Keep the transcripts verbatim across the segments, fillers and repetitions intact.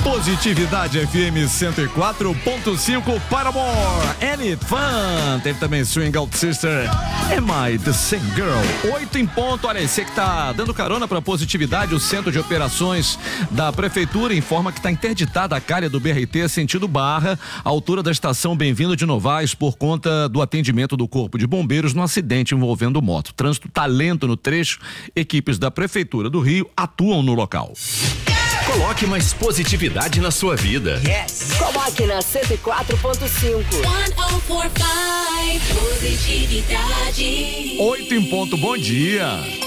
Positividade F M cento e quatro ponto cinco para more. Any Fun. Teve também Swing Out Sister. Am I the Same Girl? Oito em ponto. Olha aí, você que tá dando carona pra Positividade, o Centro de Operações da Prefeitura informa que está interditada a calha do B R T sentido Barra, à altura da estação Bem-vindo de Novaes, por conta do atendimento do Corpo de Bombeiros no acidente envolvendo moto. Trânsito tá lento no trecho. Equipes da Prefeitura do Rio atuam no local. Coloque mais positividade na sua vida. Yes. Coloque na cento e quatro ponto cinco. cento e quatro ponto cinco. Positividade. Oito em ponto. Bom dia.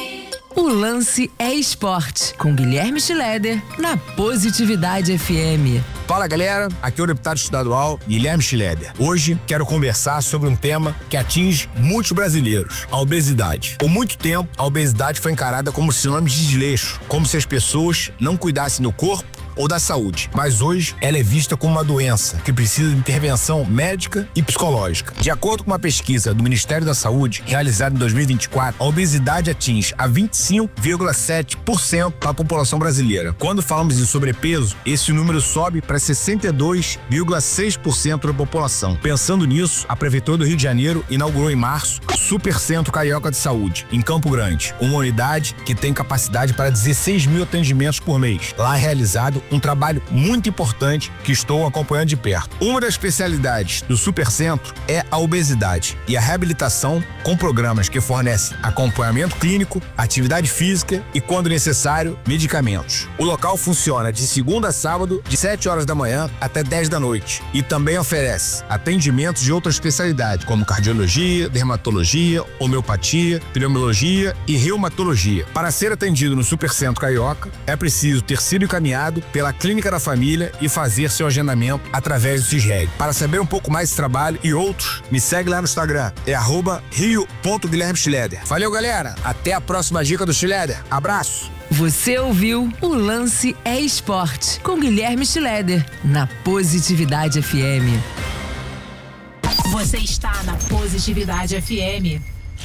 O lance é esporte, com Guilherme Schleder, na Positividade F M. Fala galera, aqui é o deputado estadual Guilherme Schleder. Hoje quero conversar sobre um tema que atinge muitos brasileiros, a obesidade. Por muito tempo, a obesidade foi encarada como sinônimo de desleixo, como se as pessoas não cuidassem do corpo ou da saúde. Mas hoje ela é vista como uma doença que precisa de intervenção médica e psicológica. De acordo com uma pesquisa do Ministério da Saúde, realizada em dois mil e vinte e quatro, a obesidade atinge a vinte e cinco vírgula sete por cento da população brasileira. Quando falamos em sobrepeso, esse número sobe para sessenta e dois vírgula seis por cento da população. Pensando nisso, a Prefeitura do Rio de Janeiro inaugurou em março o Super Centro Carioca de Saúde, em Campo Grande, uma unidade que tem capacidade para dezesseis mil atendimentos por mês. Lá é realizado um trabalho muito importante que estou acompanhando de perto. Uma das especialidades do Supercentro é a obesidade e a reabilitação, com programas que fornecem acompanhamento clínico, atividade física e, quando necessário, medicamentos. O local funciona de segunda a sábado, de sete horas da manhã até dez da noite, e também oferece atendimentos de outras especialidades, como cardiologia, dermatologia, homeopatia, pneumologia e reumatologia. Para ser atendido no Supercentro Carioca, é preciso ter sido encaminhado pela Clínica da Família e fazer seu agendamento através do CISREG. Para saber um pouco mais desse trabalho e outros, me segue lá no Instagram, é arroba rio ponto guilherme schleder. Valeu, galera! Até a próxima dica do Schleder. Abraço! Você ouviu O Lance é Esporte, com Guilherme Schleder, na Positividade F M. Você está na Positividade F M.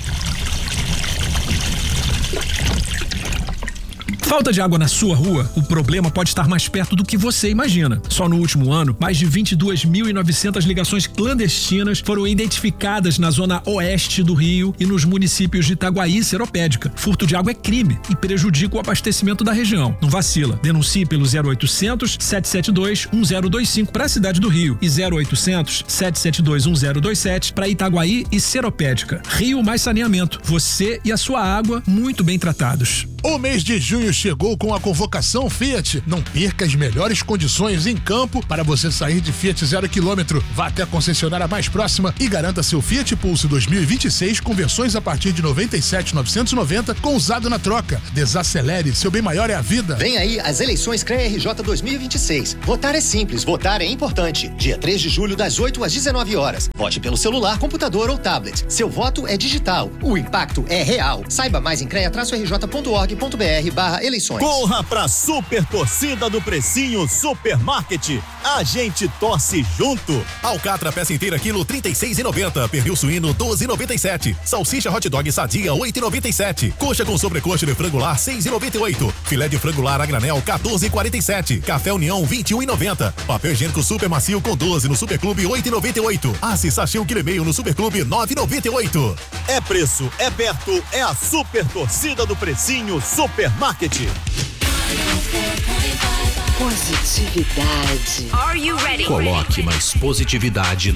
Falta de água na sua rua? O problema pode estar mais perto do que você imagina. Só no último ano, mais de vinte e duas mil e novecentas ligações clandestinas foram identificadas na zona oeste do Rio e nos municípios de Itaguaí e Seropédica. Furto de água é crime e prejudica o abastecimento da região. Não vacila. Denuncie pelo zero oitocentos, sete sete dois, um zero dois cinco para a cidade do Rio e zero oitocentos, sete sete dois, um zero dois sete para Itaguaí e Seropédica. Rio mais saneamento. Você e a sua água muito bem tratados. O mês de junho chegou com a convocação Fiat. Não perca as melhores condições em campo para você sair de Fiat zero quilômetro. Vá até a concessionária mais próxima e garanta seu Fiat Pulse dois mil e vinte e seis com versões a partir de noventa e sete mil novecentos e noventa com usado na troca. Desacelere, seu bem maior é a vida. Vem aí as eleições C R E A R J dois mil e vinte e seis. Votar é simples, votar é importante. Dia três de julho, das oito às dezenove horas. Vote pelo celular, computador ou tablet. Seu voto é digital. O impacto é real. Saiba mais em creia traço r j ponto org ponto b r barra eleições. Corra pra Super Torcida do Precinho Supermarket. A gente torce junto. Alcatra peça inteira quilo trinta e seis reais e noventa centavos. Pernil suíno doze reais e noventa e sete centavos. Salsicha hot dog sadia oito reais e noventa e sete centavos. Coxa com sobrecoxa de frango lar seis reais e noventa e oito centavos. Filé de frango lar a granel quatorze reais e quarenta e sete centavos. Café União vinte e um reais e noventa centavos. Papel higiênico super macio com doze no Superclube oito reais e noventa e oito centavos. Ace sachê um quilo e meio no Superclube nove reais e noventa e oito centavos. É preço, é perto, é a Super Torcida do Precinho Supermarket. Positividade. Are you ready? Coloque mais positividade